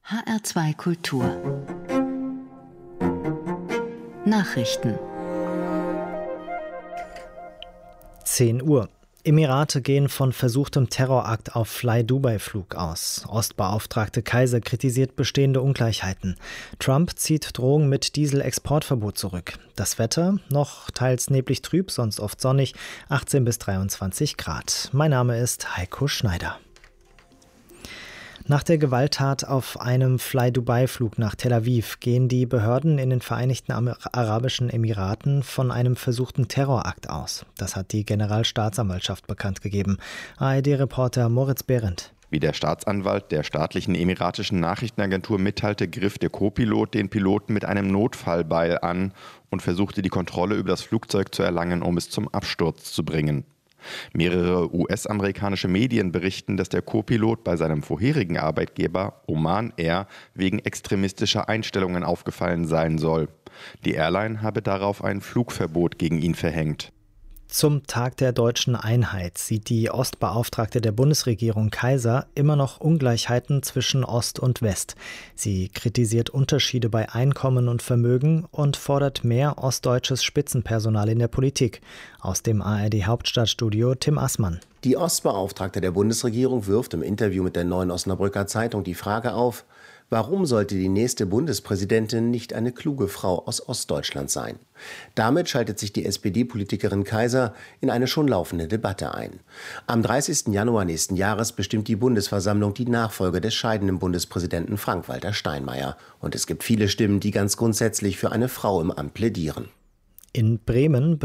HR2 Kultur Nachrichten 10 Uhr. Emirate gehen von versuchtem Terrorakt auf Fly-Dubai-Flug aus. Ostbeauftragte Kaiser kritisiert bestehende Ungleichheiten. Trump zieht Drohung mit Diesel-Exportverbot zurück. Das Wetter noch teils neblig trüb, sonst oft sonnig, 18 bis 23 Grad. Mein Name ist Heiko Schneider. Nach der Gewalttat auf einem Fly-Dubai-Flug nach Tel Aviv gehen die Behörden in den Vereinigten Arabischen Emiraten von einem versuchten Terrorakt aus. Das hat die Generalstaatsanwaltschaft bekannt gegeben. ARD-Reporter Moritz Behrendt. Wie der Staatsanwalt der staatlichen emiratischen Nachrichtenagentur mitteilte, griff der Co-Pilot den Piloten mit einem Notfallbeil an und versuchte die Kontrolle über das Flugzeug zu erlangen, um es zum Absturz zu bringen. Mehrere US-amerikanische Medien berichten, dass der Co-Pilot bei seinem vorherigen Arbeitgeber Oman Air wegen extremistischer Einstellungen aufgefallen sein soll. Die Airline habe darauf ein Flugverbot gegen ihn verhängt. Zum Tag der deutschen Einheit sieht die Ostbeauftragte der Bundesregierung Kaiser immer noch Ungleichheiten zwischen Ost und West. Sie kritisiert Unterschiede bei Einkommen und Vermögen und fordert mehr ostdeutsches Spitzenpersonal in der Politik. Aus dem ARD-Hauptstadtstudio Tim Assmann. Die Ostbeauftragte der Bundesregierung wirft im Interview mit der Neuen Osnabrücker Zeitung die Frage auf, warum sollte die nächste Bundespräsidentin nicht eine kluge Frau aus Ostdeutschland sein? Damit schaltet sich die SPD-Politikerin Kaiser in eine schon laufende Debatte ein. Am 30. Januar nächsten Jahres bestimmt die Bundesversammlung die Nachfolge des scheidenden Bundespräsidenten Frank-Walter Steinmeier. Und es gibt viele Stimmen, die ganz grundsätzlich für eine Frau im Amt plädieren. In Bremen